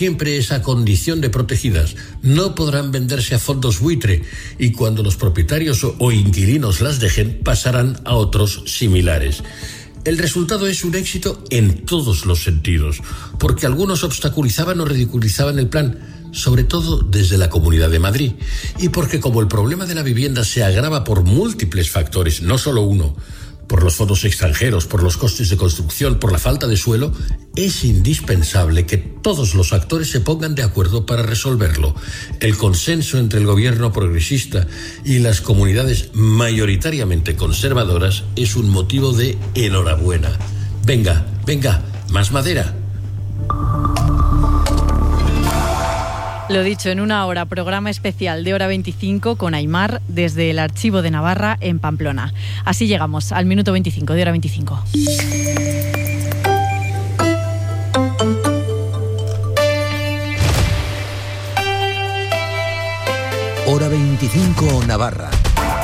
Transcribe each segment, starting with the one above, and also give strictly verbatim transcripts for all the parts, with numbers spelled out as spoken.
siempre esa condición de protegidas. No podrán venderse a fondos buitre y cuando los propietarios o inquilinos las dejen, pasarán a otros similares. El resultado es un éxito en todos los sentidos, porque algunos obstaculizaban o ridiculizaban el plan, sobre todo desde la Comunidad de Madrid, y porque como el problema de la vivienda se agrava por múltiples factores, no solo uno, por los fondos extranjeros, por los costes de construcción, por la falta de suelo, es indispensable que todos los actores se pongan de acuerdo para resolverlo. El consenso entre el gobierno progresista y las comunidades mayoritariamente conservadoras es un motivo de enhorabuena. Venga, venga, más madera. Lo dicho, en una hora, programa especial de Hora veinticinco con Aimar desde el Archivo de Navarra en Pamplona. Así llegamos al minuto veinticinco de Hora veinticinco. Hora veinticinco Navarra.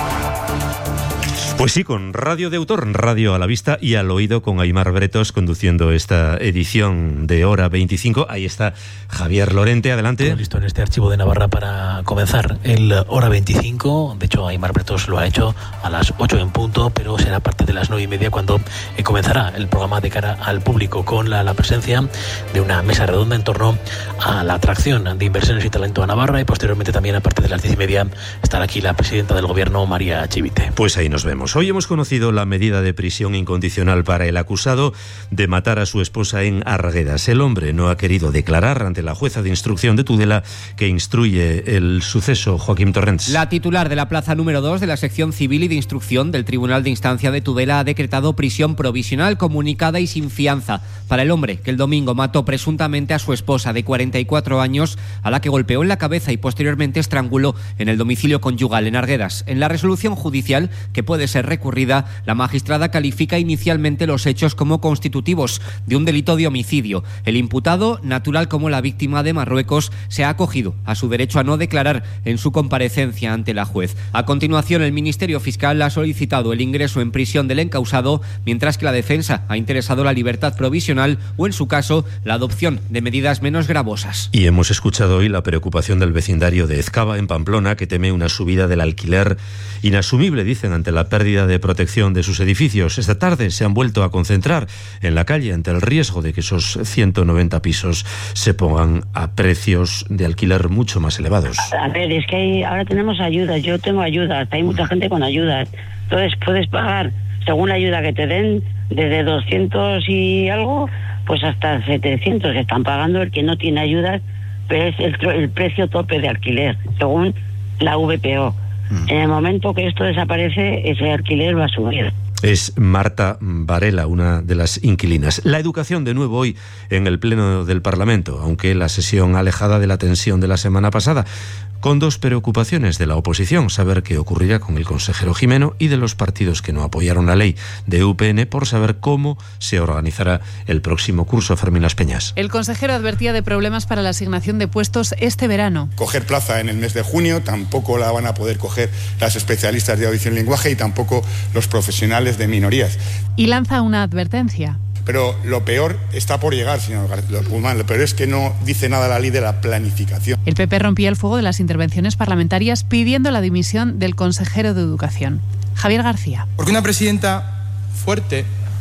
Pues sí, con Radio de Autor, radio a la vista y al oído, con Aimar Bretos conduciendo esta edición de Hora veinticinco. Ahí está Javier Lorente, adelante. Todo listo en este Archivo de Navarra para comenzar el Hora veinticinco. De hecho, Aimar Bretos lo ha hecho a las ocho en punto, pero será a partir de las nueve y media cuando eh, comenzará el programa de cara al público, con la, la presencia de una mesa redonda en torno a la atracción de inversiones y talento a Navarra, y posteriormente también a partir de las diez y media estará aquí la presidenta del Gobierno, María Chivite. Pues ahí nos vemos. Hoy hemos conocido la medida de prisión incondicional para el acusado de matar a su esposa en Arguedas. El hombre no ha querido declarar ante la jueza de instrucción de Tudela que instruye el suceso. Joaquín Torrents. La titular de la plaza número dos de la sección civil y de instrucción del Tribunal de Instancia de Tudela ha decretado prisión provisional comunicada y sin fianza para el hombre que el domingo mató presuntamente a su esposa de cuarenta y cuatro años, a la que golpeó en la cabeza y posteriormente estranguló en el domicilio conyugal en Arguedas. En la resolución judicial, que puede ser recurrida, la magistrada califica inicialmente los hechos como constitutivos de un delito de homicidio. El imputado, natural como la víctima de Marruecos, se ha acogido a su derecho a no declarar en su comparecencia ante la juez. A continuación, el Ministerio Fiscal ha solicitado el ingreso en prisión del encausado, mientras que la defensa ha interesado la libertad provisional o, en su caso, la adopción de medidas menos gravosas. Y hemos escuchado hoy la preocupación del vecindario de Ezcaba, en Pamplona, que teme una subida del alquiler inasumible, dicen, ante la pérdida de protección de sus edificios. Esta tarde se han vuelto a concentrar en la calle ante el riesgo de que esos ciento noventa pisos se pongan a precios de alquiler mucho más elevados. A ver, es que hay, ahora tenemos ayudas, yo tengo ayudas, hay mucha gente con ayudas, entonces puedes pagar según la ayuda que te den, desde doscientos y algo, pues hasta setecientos que están pagando el que no tiene ayudas, pero es el, el precio tope de alquiler, según la V P O. En el momento que esto desaparece, ese alquiler va a subir. Es Marta Varela, una de las inquilinas. La educación de nuevo hoy en el Pleno del Parlamento, aunque la sesión alejada de la tensión de la semana pasada, con dos preocupaciones de la oposición: saber qué ocurrirá con el consejero Jimeno, y de los partidos que no apoyaron la ley de U P N, por saber cómo se organizará el próximo curso. Fermín Las Peñas. El consejero advertía de problemas para la asignación de puestos este verano. Coger plaza en el mes de junio, tampoco la van a poder coger las especialistas de audición y lenguaje y tampoco los profesionales de minorías. Y lanza una advertencia. Pero lo peor está por llegar, señor Guzmán. Lo peor es que no dice nada la ley de la planificación. El P P rompía el fuego de las intervenciones parlamentarias pidiendo la dimisión del consejero de Educación. Javier García. Porque una presidenta fuerte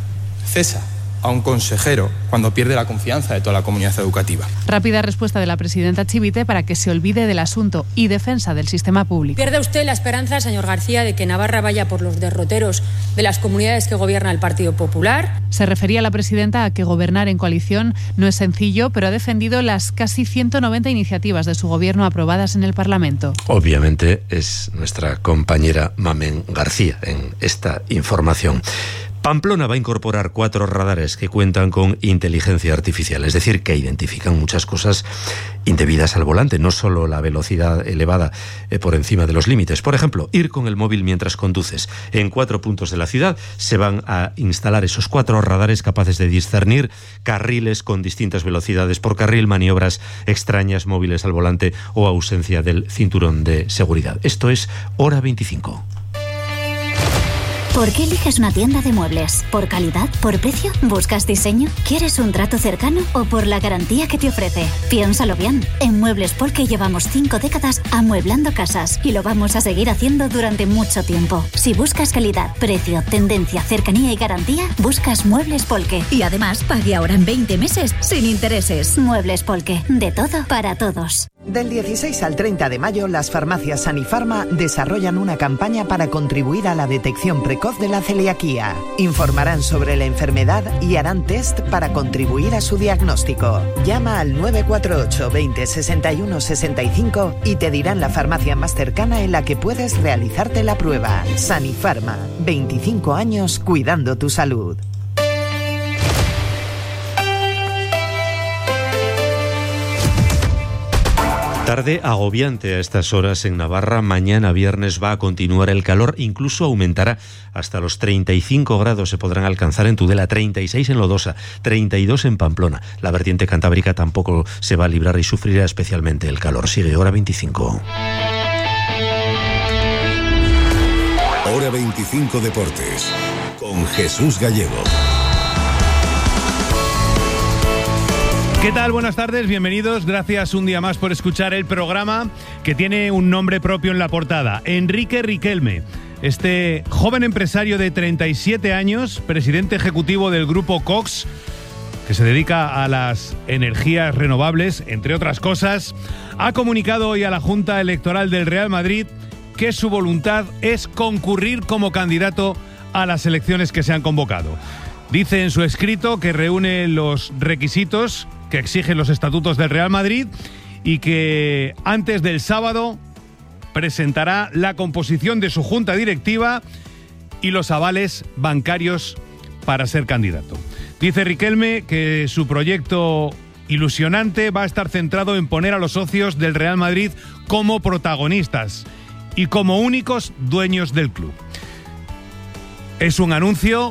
cesa a un consejero cuando pierde la confianza de toda la comunidad educativa. Rápida respuesta de la presidenta Chivite para que se olvide del asunto y defensa del sistema público. ¿Pierde usted la esperanza, señor García, de que Navarra vaya por los derroteros de las comunidades que gobierna el Partido Popular? Se refería la presidenta a que gobernar en coalición no es sencillo, pero ha defendido las casi ciento noventa iniciativas de su gobierno aprobadas en el Parlamento. Obviamente es nuestra compañera Mamen García en esta información. Pamplona va a incorporar cuatro radares que cuentan con inteligencia artificial, es decir, que identifican muchas cosas indebidas al volante, no solo la velocidad elevada eh, por encima de los límites. Por ejemplo, ir con el móvil mientras conduces. En cuatro puntos de la ciudad se van a instalar esos cuatro radares capaces de discernir carriles con distintas velocidades por carril, maniobras extrañas, móviles al volante o ausencia del cinturón de seguridad. Esto es Hora veinticinco. ¿Por qué eliges una tienda de muebles? ¿Por calidad? ¿Por precio? ¿Buscas diseño? ¿Quieres un trato cercano o por la garantía que te ofrece? Piénsalo bien. En Muebles Polke llevamos cinco décadas amueblando casas y lo vamos a seguir haciendo durante mucho tiempo. Si buscas calidad, precio, tendencia, cercanía y garantía, buscas Muebles Polke. Y además, pague ahora en veinte meses sin intereses. Muebles Polke. De todo para todos. Del dieciséis al treinta de mayo, las farmacias Sanifarma desarrollan una campaña para contribuir a la detección precoz de la celiaquía. Informarán sobre la enfermedad y harán test para contribuir a su diagnóstico. Llama al nueve cuatro ocho veinte sesenta y uno sesenta y cinco y te dirán la farmacia más cercana en la que puedes realizarte la prueba. Sanifarma, veinticinco años cuidando tu salud. Tarde agobiante a estas horas en Navarra. Mañana viernes va a continuar el calor, incluso aumentará hasta los treinta y cinco grados. Se podrán alcanzar en Tudela, treinta y seis en Lodosa, treinta y dos en Pamplona. La vertiente cantábrica tampoco se va a librar y sufrirá especialmente el calor. Sigue Hora veinticinco. Hora veinticinco Deportes con Jesús Gallego. ¿Qué tal? Buenas tardes, bienvenidos. Gracias un día más por escuchar el programa que tiene un nombre propio en la portada. Enrique Riquelme, este joven empresario de treinta y siete años, presidente ejecutivo del grupo Cox, que se dedica a las energías renovables, entre otras cosas, ha comunicado hoy a la Junta Electoral del Real Madrid que su voluntad es concurrir como candidato a las elecciones que se han convocado. Dice en su escrito que reúne los requisitos que exigen los estatutos del Real Madrid y que antes del sábado presentará la composición de su junta directiva y los avales bancarios para ser candidato. Dice Riquelme que su proyecto ilusionante va a estar centrado en poner a los socios del Real Madrid como protagonistas y como únicos dueños del club. Es un anuncio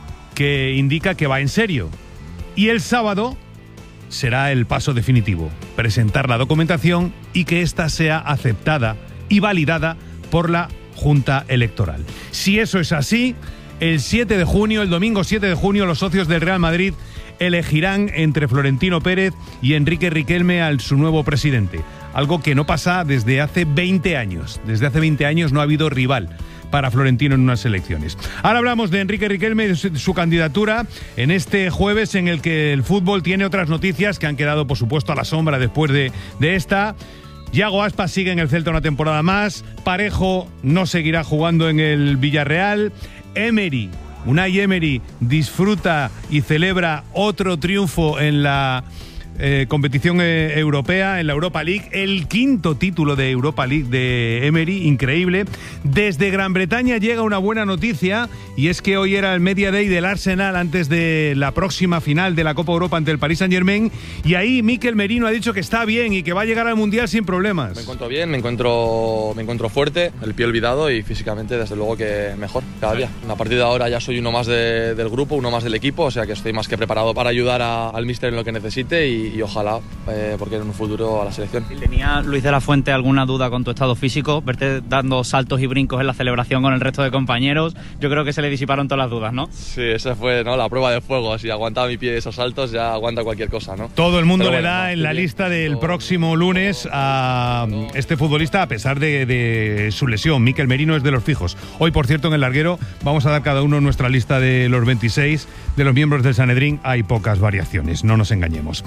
que indica que va en serio. Y el sábado será el paso definitivo, presentar la documentación y que ésta sea aceptada y validada por la Junta Electoral. Si eso es así, el siete de junio, el domingo siete de junio, los socios del Real Madrid elegirán entre Florentino Pérez y Enrique Riquelme al su nuevo presidente. Algo que no pasa desde hace veinte años. Desde hace veinte años no ha habido rival para Florentino en unas elecciones. Ahora hablamos de Enrique Riquelme y de su, de su candidatura en este jueves en el que el fútbol tiene otras noticias que han quedado, por supuesto, a la sombra después de, de esta. Yago Aspas sigue en el Celta una temporada más. Parejo no seguirá jugando en el Villarreal. Emery, Unai Emery, disfruta y celebra otro triunfo en la Eh, competición eh, europea, en la Europa League, el quinto título de Europa League de Emery, increíble. Desde Gran Bretaña llega una buena noticia y es que hoy era el Media Day del Arsenal antes de la próxima final de la Copa Europa ante el Paris Saint-Germain y ahí Mikel Merino ha dicho que está bien y que va a llegar al Mundial sin problemas. Me encuentro bien, me encuentro, me encuentro fuerte, el pie olvidado y físicamente desde luego que mejor cada día. A partir de ahora ya soy uno más de, del grupo, uno más del equipo, o sea que estoy más que preparado para ayudar a, al míster en lo que necesite y y ojalá, eh, porque en un futuro a la selección. ¿Tenía Luis de la Fuente alguna duda con tu estado físico? Verte dando saltos y brincos en la celebración con el resto de compañeros, yo creo que se le disiparon todas las dudas, ¿no? Sí, esa fue, ¿no?, la prueba de fuego. Si aguantaba mi pie esos saltos, ya aguanta cualquier cosa, ¿no? Todo el mundo Pero le bueno, da no, en la bien. lista del próximo lunes a este futbolista, a pesar de, de su lesión. Mikel Merino es de los fijos. Hoy, por cierto, en el larguero vamos a dar cada uno nuestra lista de los veintiséis de los miembros del Sanedrín. Hay pocas variaciones, no nos engañemos.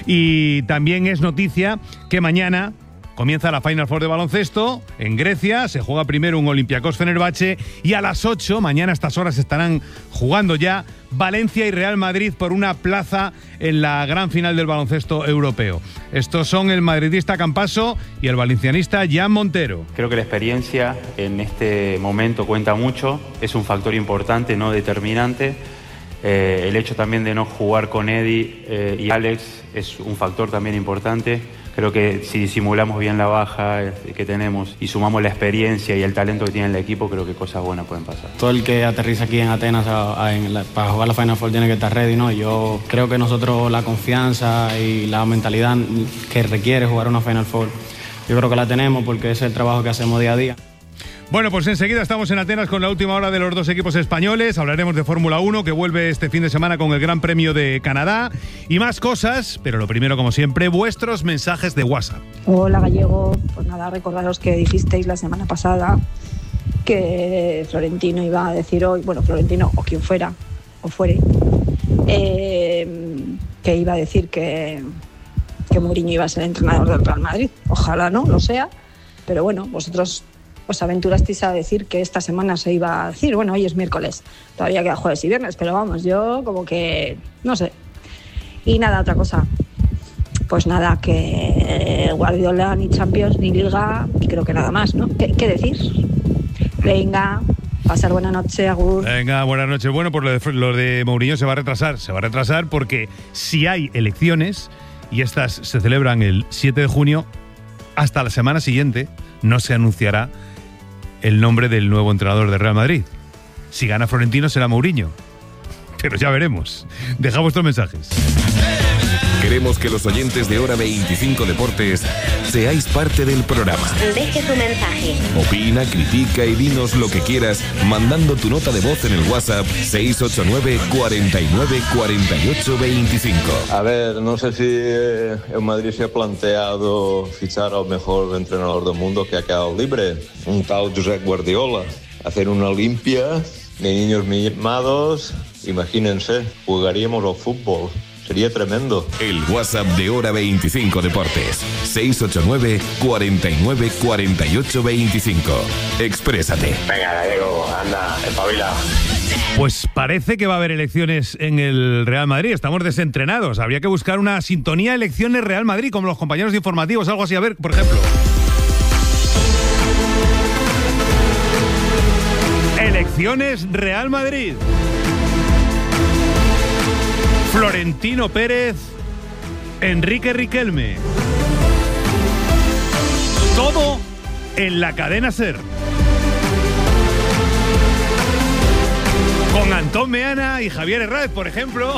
Y también es noticia que mañana comienza la Final Four de baloncesto en Grecia, se juega primero un Olympiacos Fenerbahce y a las ocho, mañana a estas horas estarán jugando ya Valencia y Real Madrid por una plaza en la gran final del baloncesto europeo. Estos son el madridista Campaso y el valencianista Jan Montero. Creo que la experiencia en este momento cuenta mucho, es un factor importante, no determinante. Eh, el hecho también de no jugar con Eddie eh, y Alex es un factor también importante. Creo que si disimulamos bien la baja que tenemos y sumamos la experiencia y el talento que tiene el equipo, creo que cosas buenas pueden pasar. Todo el que aterriza aquí en Atenas a, a, en la, para jugar la Final Four tiene que estar ready, ¿no? Yo creo que nosotros la confianza y la mentalidad que requiere jugar una Final Four, yo creo que la tenemos porque es el trabajo que hacemos día a día. Bueno, pues enseguida estamos en Atenas con la última hora de los dos equipos españoles. Hablaremos de Fórmula uno, que vuelve este fin de semana con el Gran Premio de Canadá y más cosas, pero lo primero, como siempre, vuestros mensajes de WhatsApp. Hola, Gallego. Pues nada, recordaros que dijisteis la semana pasada que Florentino iba a decir hoy, bueno, Florentino o quien fuera, o fuere, eh, que iba a decir que, que Mourinho iba a ser entrenador del Real Madrid. Ojalá no lo sea, pero bueno, vosotros os aventurasteis a decir que esta semana se iba a decir. Bueno, hoy es miércoles, todavía queda jueves y viernes, pero vamos, yo como que, no sé. Y nada, otra cosa, pues nada, que Guardiola ni Champions ni Liga, y creo que nada más, ¿no? ¿Qué, qué decir? Venga, pasar buena noche, agur. Venga, buenas noches. Bueno, pues lo de, lo de Mourinho se va a retrasar, se va a retrasar porque si hay elecciones, y estas se celebran el siete de junio, hasta la semana siguiente no se anunciará el nombre del nuevo entrenador de Real Madrid. Si gana Florentino será Mourinho, pero ya veremos. Deja vuestros mensajes. Queremos que los oyentes de Hora veinticinco Deportes seáis parte del programa. Deje tu mensaje. Opina, critica y dinos lo que quieras mandando tu nota de voz en el WhatsApp seis ocho nueve, cuarenta y nueve, cuarenta y ocho, veinticinco. A ver, no sé si el Madrid se ha planteado fichar al mejor entrenador del mundo que ha quedado libre, un tal Josep Guardiola, hacer una limpia de niños mimados. Imagínense, jugaríamos al fútbol. Sería tremendo. El WhatsApp de Hora veinticinco Deportes. seis ocho nueve, cuarenta y nueve, cuarenta y ocho, veinticinco. Exprésate. Venga, Gallego, anda, espabila. Pues parece que va a haber elecciones en el Real Madrid. Estamos desentrenados. Habría que buscar una sintonía elecciones Real Madrid, como los compañeros de informativos, algo así. A ver, por ejemplo. Elecciones Real Madrid. Florentino Pérez, Enrique Riquelme. Todo en la cadena SER. Con Antón Meana y Javier Herráez, por ejemplo.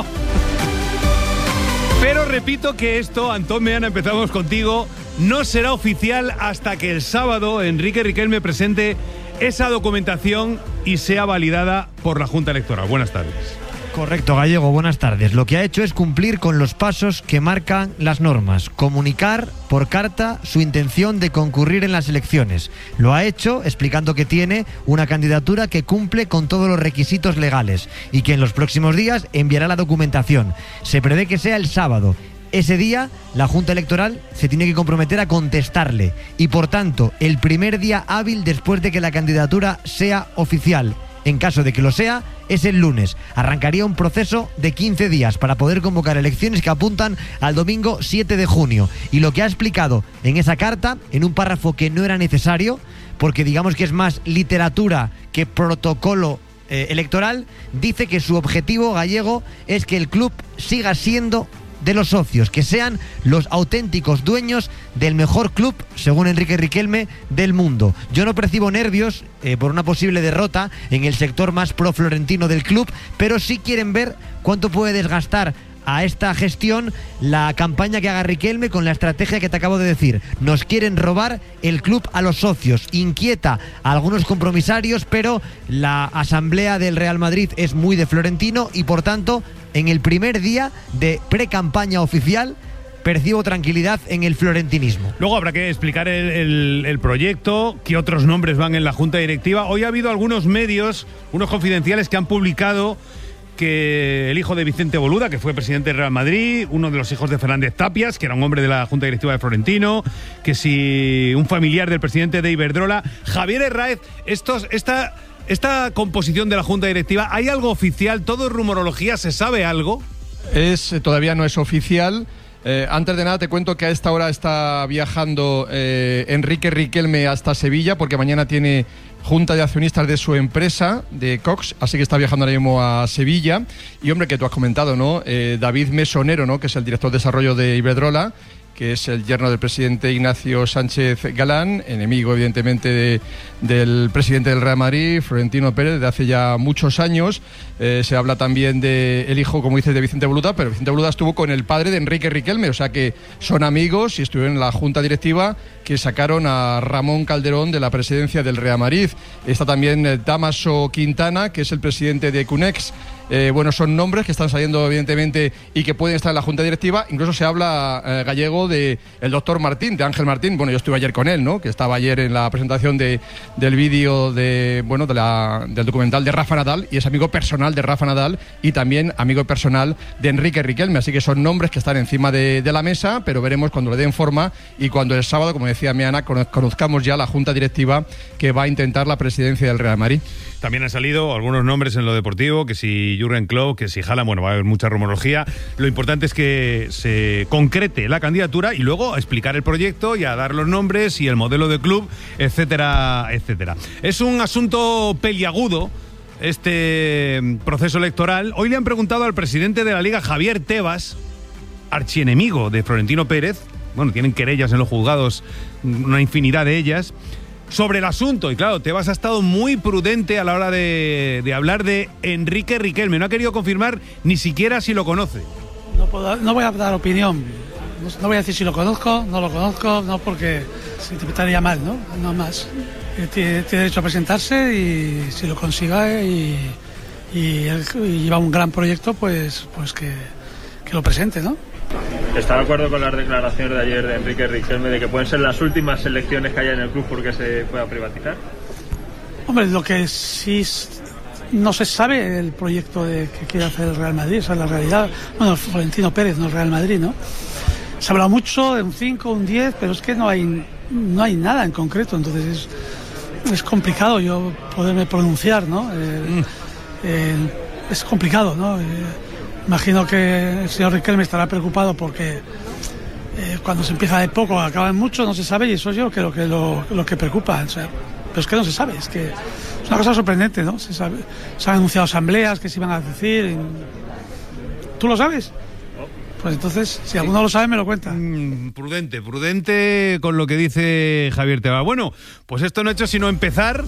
Pero repito que esto, Antón Meana, empezamos contigo, no será oficial hasta que el sábado Enrique Riquelme presente esa documentación y sea validada por la Junta Electoral. Buenas tardes. Correcto, Gallego, buenas tardes. Lo que ha hecho es cumplir con los pasos que marcan las normas, comunicar por carta su intención de concurrir en las elecciones. Lo ha hecho explicando que tiene una candidatura que cumple con todos los requisitos legales y que en los próximos días enviará la documentación. Se prevé que sea el sábado. Ese día la Junta Electoral se tiene que comprometer a contestarle y, por tanto, el primer día hábil después de que la candidatura sea oficial, en caso de que lo sea, es el lunes. Arrancaría un proceso de quince días para poder convocar elecciones que apuntan al domingo siete de junio. Y lo que ha explicado en esa carta, en un párrafo que no era necesario, porque digamos que es más literatura que protocolo eh, electoral, dice que su objetivo, Gallego, es que el club siga siendo de los socios, que sean los auténticos dueños del mejor club, según Enrique Riquelme, del mundo. Yo no percibo nervios eh, por una posible derrota en el sector más pro-florentino del club, pero sí quieren ver cuánto puede desgastar a esta gestión la campaña que haga Riquelme con la estrategia que te acabo de decir. Nos quieren robar el club a los socios. Inquieta a algunos compromisarios, pero la asamblea del Real Madrid es muy de Florentino y, por tanto, en el primer día de pre-campaña oficial percibo tranquilidad en el florentinismo. Luego habrá que explicar el, el, el proyecto, qué otros nombres van en la Junta Directiva. Hoy ha habido algunos medios, unos confidenciales, que han publicado que el hijo de Vicente Boluda, que fue presidente del Real Madrid, uno de los hijos de Fernández Tapias, que era un hombre de la Junta Directiva de Florentino, que si un familiar del presidente de Iberdrola, Javier Herráez, estos, esta... Esta composición de la Junta Directiva, ¿hay algo oficial? ¿Todo es rumorología? ¿Se sabe algo? Es, todavía no es oficial. Eh, antes de nada te cuento que a esta hora está viajando eh, Enrique Riquelme hasta Sevilla, porque mañana tiene junta de accionistas de su empresa, de Cox, así que está viajando ahora mismo a Sevilla. Y hombre, que tú has comentado, ¿no? Eh, David Mesonero, ¿no? Que es el director de desarrollo de Iberdrola, que es el yerno del presidente Ignacio Sánchez Galán, enemigo evidentemente de, del presidente del Real Madrid, Florentino Pérez, de hace ya muchos años. Eh, se habla también del hijo, como dices, de Vicente Boluda, pero Vicente Boluda estuvo con el padre de Enrique Riquelme, o sea que son amigos y estuvieron en la junta directiva que sacaron a Ramón Calderón de la presidencia del Real Madrid. Está también eh, Dámaso Quintana, que es el presidente de Cunex. Eh, bueno, son nombres que están saliendo evidentemente y que pueden estar en la junta directiva. Incluso se habla eh, gallego de el doctor Martín, de Ángel Martín. Bueno, yo estuve ayer con él, ¿no? Que estaba ayer en la presentación de, del vídeo de, bueno, de la, del documental de Rafa Nadal, y es amigo personal de Rafa Nadal y también amigo personal de Enrique Riquelme. Así que son nombres que están encima de, de la mesa, pero veremos cuando le den forma y cuando el sábado, como decía Meana, conozcamos ya la junta directiva que va a intentar la presidencia del Real Madrid. También han salido algunos nombres en lo deportivo, que si Jürgen Klopp, que si Haaland, bueno, va a haber mucha rumorología. Lo importante es que se concrete la candidatura y luego a explicar el proyecto y a dar los nombres y el modelo de club, etcétera, etcétera. Es un asunto peliagudo este proceso electoral. Hoy le han preguntado al presidente de la Liga, Javier Tebas, archienemigo de Florentino Pérez, bueno, tienen querellas en los juzgados, una infinidad de ellas, sobre el asunto. Y claro, Tebas ha estado muy prudente a la hora de, de hablar de Enrique Riquelme. No ha querido confirmar ni siquiera si lo conoce. No, puedo, no voy a dar opinión. No, no voy a decir si lo conozco, no lo conozco, no, porque se interpretaría mal, ¿no? No más. Tiene, tiene derecho a presentarse y si lo consiga y, y, él, y lleva un gran proyecto, pues, pues que, que lo presente, ¿no? ¿Está de acuerdo con las declaraciones de ayer de Enrique Riquelme de que pueden ser las últimas elecciones que haya en el club porque se pueda privatizar? Hombre, lo que sí no se sabe el proyecto de que quiere hacer el Real Madrid, esa es la realidad. Bueno, Florentino Pérez, no el Real Madrid, ¿no? Se habla mucho de un cinco, un diez, pero es que no hay, no hay nada en concreto, entonces es, es complicado yo poderme pronunciar, ¿no? Eh, mm. eh, es complicado, ¿no? Eh, Imagino que el señor Riquelme estará preocupado porque eh, cuando se empieza de poco acaban mucho, no se sabe, y eso yo creo que lo, lo que preocupa. O sea, pero es que no se sabe, es que es una cosa sorprendente, ¿no? Se, sabe, se han anunciado asambleas que se iban a decir. Y... ¿Tú lo sabes? Pues entonces, si alguno lo sabe, me lo cuenta. Mm, prudente, prudente con lo que dice Javier Tebas. Bueno, pues esto no ha hecho sino empezar.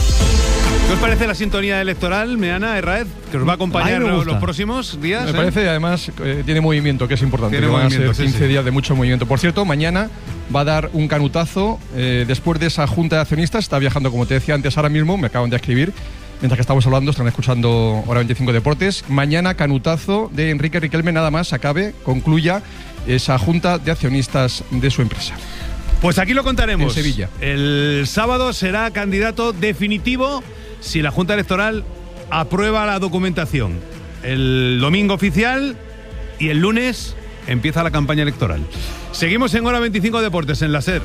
¿Qué os parece la sintonía electoral, Meana, Herráez, que os va a acompañar los, los próximos días? Me ¿eh? parece, además, eh, tiene movimiento, que es importante. Tiene que van a ser sí, quince sí. días de mucho movimiento. Por cierto, mañana va a dar un canutazo eh, después de esa junta de accionistas. Está viajando, como te decía antes, ahora mismo, me acaban de escribir. Mientras que estamos hablando, están escuchando Hora veinticinco Deportes. Mañana canutazo de Enrique Riquelme, nada más acabe, concluya esa junta de accionistas de su empresa. Pues aquí lo contaremos. En Sevilla. El sábado será candidato definitivo si la Junta Electoral aprueba la documentación. El domingo oficial y el lunes empieza la campaña electoral. Seguimos en Hora veinticinco Deportes en la SER.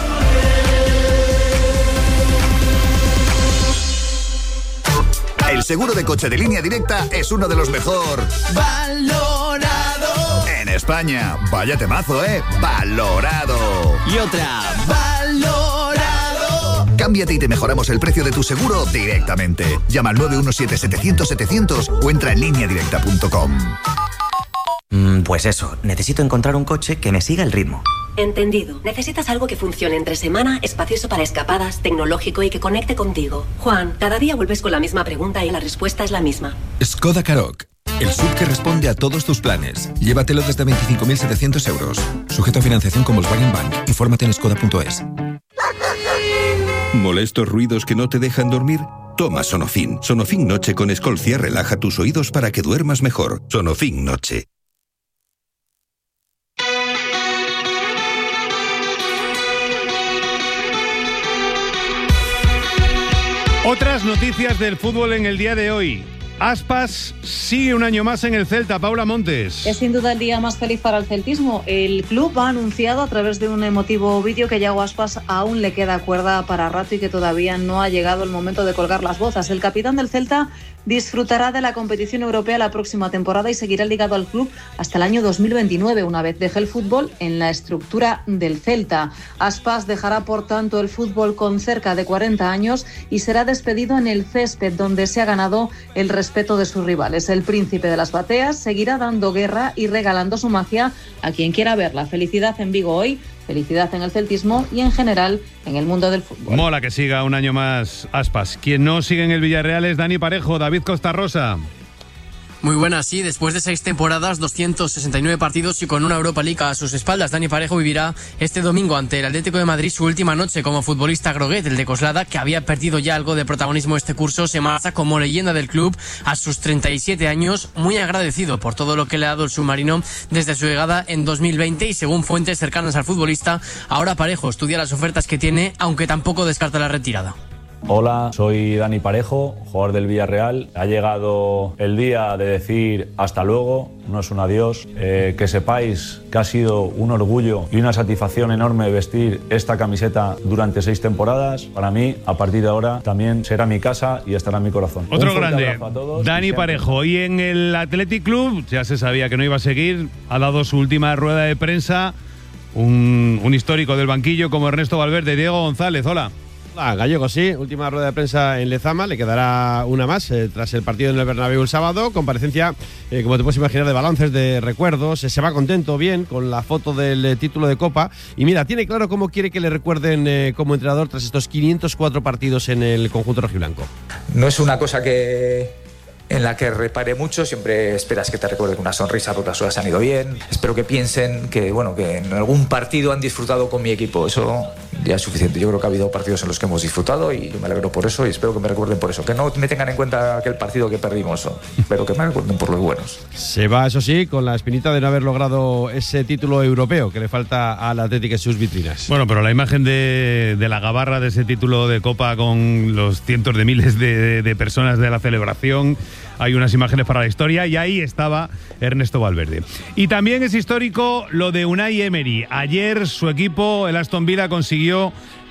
El seguro de coche de Línea Directa es uno de los mejor valorado en España. Vaya temazo, ¿eh? Valorado. Y otra, valorado. Cámbiate y te mejoramos el precio de tu seguro directamente. Llama al nueve uno siete, setecientos, setecientos o entra en línea directa punto com. Mm, pues eso, necesito encontrar un coche que me siga el ritmo. Entendido. Necesitas algo que funcione entre semana, espacioso para escapadas, tecnológico y que conecte contigo. Juan, cada día vuelves con la misma pregunta y la respuesta es la misma. Skoda Karoq. El S U V que responde a todos tus planes. Llévatelo desde veinticinco mil setecientos euros. Sujeto a financiación con Volkswagen Bank. Infórmate en skoda punto es. ¿Molestos ruidos que no te dejan dormir? Toma Sonofin. Sonofin Noche con Escolcia relaja tus oídos para que duermas mejor. Sonofin Noche. Otras noticias del fútbol en el día de hoy. Aspas sigue un año más en el Celta. Paula Montes. Es sin duda el día más feliz para el celtismo. El club ha anunciado a través de un emotivo vídeo que Yago Aspas aún le queda cuerda para rato y que todavía no ha llegado el momento de colgar las bozas. El capitán del Celta disfrutará de la competición europea la próxima temporada y seguirá ligado al club hasta el año dos mil veintinueve, una vez deje el fútbol en la estructura del Celta. Aspas dejará, por tanto, el fútbol con cerca de cuarenta años y será despedido en el césped, donde se ha ganado el respeto respeto de sus rivales. El príncipe de las bateas seguirá dando guerra y regalando su magia a quien quiera verla. Felicidad en Vigo hoy, felicidad en el celtismo y en general en el mundo del fútbol. Mola que siga un año más Aspas. Quien no sigue en el Villarreal es Dani Parejo. David Costarrosa. Muy buenas, sí, después de seis temporadas, doscientos sesenta y nueve partidos y con una Europa League a sus espaldas, Dani Parejo vivirá este domingo ante el Atlético de Madrid su última noche como futbolista groguet. El de Coslada, que había perdido ya algo de protagonismo este curso, se marcha como leyenda del club a sus treinta y siete años, muy agradecido por todo lo que le ha dado el submarino desde su llegada en dos mil veinte y según fuentes cercanas al futbolista, ahora Parejo estudia las ofertas que tiene, aunque tampoco descarta la retirada. Hola, soy Dani Parejo, jugador del Villarreal. Ha llegado el día de decir hasta luego, no es un adiós. Eh, que sepáis que ha sido un orgullo y una satisfacción enorme vestir esta camiseta durante seis temporadas. Para mí, a partir de ahora, también será mi casa y estará en mi corazón. Otro grande, Dani Parejo. Y en el Athletic Club, ya se sabía que no iba a seguir, ha dado su última rueda de prensa un, un histórico del banquillo como Ernesto Valverde. Diego González, hola. Ah, Gallego, sí, última rueda de prensa en Lezama, le quedará una más eh, tras el partido en el Bernabéu el sábado, comparecencia, eh, como te puedes imaginar, de balances, de recuerdos, eh, se va contento, bien, con la foto del eh, título de Copa, y mira, tiene claro cómo quiere que le recuerden eh, como entrenador tras estos quinientos cuatro partidos en el conjunto rojiblanco. No es una cosa que... en la que repare mucho, siempre esperas que te recuerden con una sonrisa porque las cosas han ido bien. Espero que piensen que, bueno, que en algún partido han disfrutado con mi equipo, eso ya es suficiente. Yo creo que ha habido partidos en los que hemos disfrutado y yo me alegro por eso y espero que me recuerden por eso. Que no me tengan en cuenta aquel partido que perdimos, pero que me recuerden por los buenos. Se va, eso sí, con la espinita de no haber logrado ese título europeo que le falta al Atlético en sus vitrinas. Bueno, pero la imagen de, de la gabarra de ese título de Copa con los cientos de miles de, de personas de la celebración... Hay unas imágenes para la historia y ahí estaba Ernesto Valverde. Y también es histórico lo de Unai Emery. Ayer su equipo, el Aston Villa, consiguió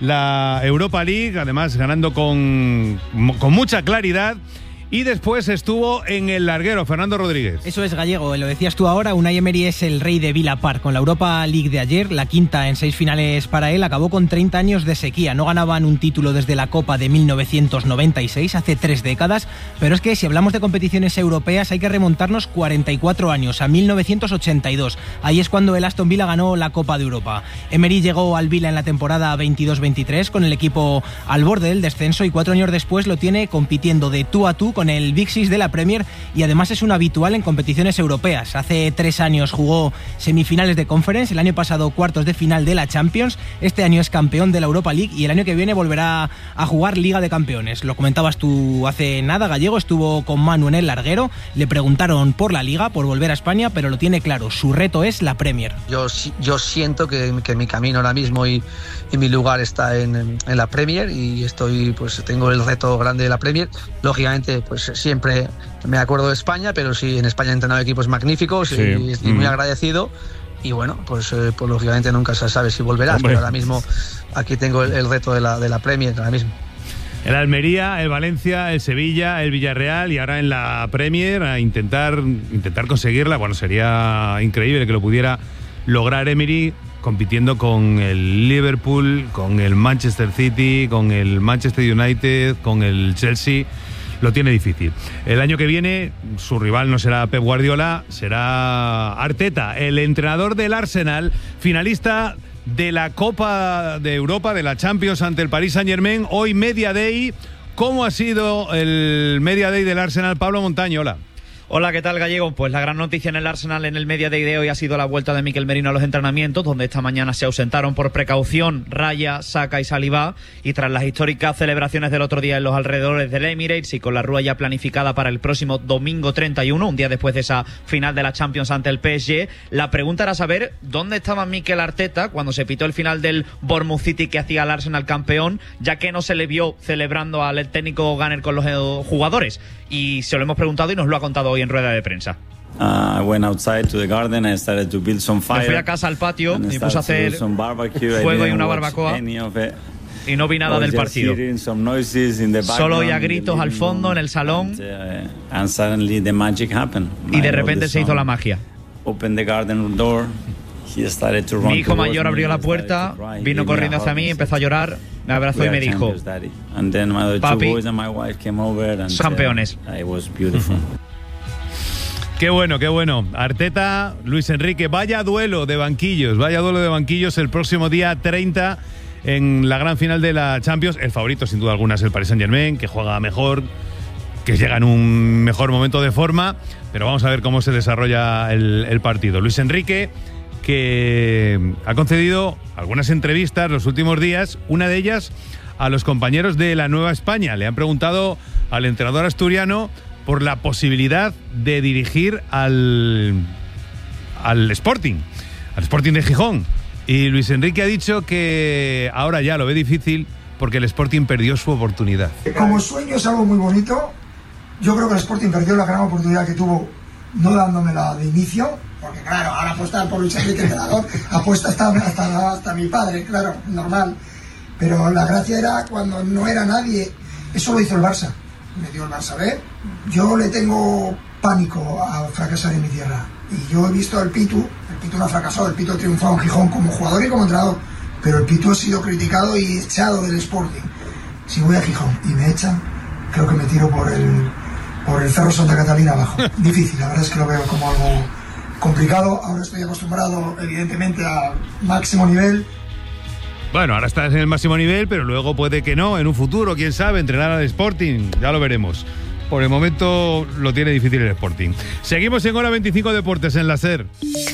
la Europa League, además ganando con, con mucha claridad. Y después estuvo en el larguero, Fernando Rodríguez. Eso es, Gallego, lo decías tú ahora, Unai Emery es el rey de Villa Park. Con la Europa League de ayer, la quinta en seis finales para él, acabó con treinta años de sequía. No ganaban un título desde la Copa de mil novecientos noventa y seis, hace tres décadas, pero es que si hablamos de competiciones europeas hay que remontarnos cuarenta y cuatro años, a mil novecientos ochenta y dos. Ahí es cuando el Aston Villa ganó la Copa de Europa. Emery llegó al Villa en la temporada veintidós veintitrés con el equipo al borde del descenso y cuatro años después lo tiene compitiendo de tú a tú con el Big Six de la Premier y además es un habitual en competiciones europeas. Hace tres años jugó semifinales de Conference, el año pasado cuartos de final de la Champions, este año es campeón de la Europa League y el año que viene volverá a jugar Liga de Campeones. Lo comentabas tú hace nada, Gallego, estuvo con Manu en el larguero, le preguntaron por la Liga, por volver a España, pero lo tiene claro, su reto es la Premier. Yo, yo siento que, que mi camino ahora mismo y, y mi lugar está en, en la Premier y estoy, pues tengo el reto grande de la Premier. Lógicamente, pues siempre me acuerdo de España, pero sí, en España he entrenado equipos magníficos sí. y estoy muy mm. agradecido. Y bueno, pues, eh, pues lógicamente nunca se sabe si volverás, Hombre. pero ahora mismo aquí tengo el, el reto de la, de la Premier ahora mismo. El Almería, el Valencia, el Sevilla, el Villarreal y ahora en la Premier a intentar, intentar conseguirla. Bueno, sería increíble que lo pudiera lograr Emery compitiendo con el Liverpool, con el Manchester City, con el Manchester United, con el Chelsea. Lo tiene difícil. El año que viene su rival no será Pep Guardiola, será Arteta, el entrenador del Arsenal, finalista de la Copa de Europa, de la Champions ante el Paris Saint-Germain. Hoy Media Day. ¿Cómo ha sido el Media Day del Arsenal? Pablo Montaño, hola. Hola, ¿qué tal, Gallego? Pues la gran noticia en el Arsenal en el Media Day de hoy ha sido la vuelta de Mikel Merino a los entrenamientos, donde esta mañana se ausentaron por precaución Raya, Saka y Saliba, y tras las históricas celebraciones del otro día en los alrededores del Emirates y con la rúa ya planificada para el próximo domingo treinta y uno, un día después de esa final de la Champions ante el P S G, la pregunta era saber dónde estaba Mikel Arteta cuando se pitó el final del Bournemouth City que hacía al Arsenal campeón, ya que no se le vio celebrando al técnico Gunner con los jugadores. Y se lo hemos preguntado y nos lo ha contado hoy en rueda de prensa. Uh, I went outside to the garden and started to build some fire. Me fui a casa al patio y puse a hacer fuego y una barbacoa y no vi nada del partido. Solo oía gritos al fondo en el salón y de repente se hizo la magia. Mi hijo mayor abrió la puerta, vino corriendo hacia mí, empezó a llorar Me abrazó y me dijo, And then my other two papi, boys and my wife came over and campeones. Uh, it was beautiful. Qué bueno, qué bueno. Arteta, Luis Enrique, vaya duelo de banquillos, vaya duelo de banquillos el próximo día treinta en la gran final de la Champions. El favorito, sin duda alguna, es el Paris Saint-Germain, que juega mejor, que llega en un mejor momento de forma, pero vamos a ver cómo se desarrolla el, el partido. Luis Enrique, que ha concedido algunas entrevistas los últimos días, una de ellas a los compañeros de La Nueva España. Le han preguntado al entrenador asturiano por la posibilidad de dirigir al, al Sporting, al Sporting de Gijón. Y Luis Enrique ha dicho que ahora ya lo ve difícil porque el Sporting perdió su oportunidad. Como sueño es algo muy bonito. Yo creo que el Sporting perdió la gran oportunidad que tuvo no dándomela de inicio, porque claro, ahora apostar por Luis Enrique, entrenador, apuesta hasta, hasta, hasta mi padre, claro, normal. Pero la gracia era cuando no era nadie. Eso lo hizo el Barça. Me dio el Barça B. Yo le tengo pánico a fracasar en mi tierra. Y yo he visto al Pitu, el Pitu no ha fracasado, el Pitu ha triunfado en Gijón como jugador y como entrenador, pero el Pitu ha sido criticado y echado del Sporting. Si voy a Gijón y me echan, creo que me tiro por el, por el Cerro Santa Catalina abajo. Difícil, la verdad es que lo veo como algo complicado. Ahora estoy acostumbrado, evidentemente, a máximo nivel. Bueno, ahora estás en el máximo nivel, pero luego puede que no, en un futuro, quién sabe, entrenar al Sporting, ya lo veremos. Por el momento lo tiene difícil el Sporting. Seguimos en Hora veinticinco Deportes en la SER.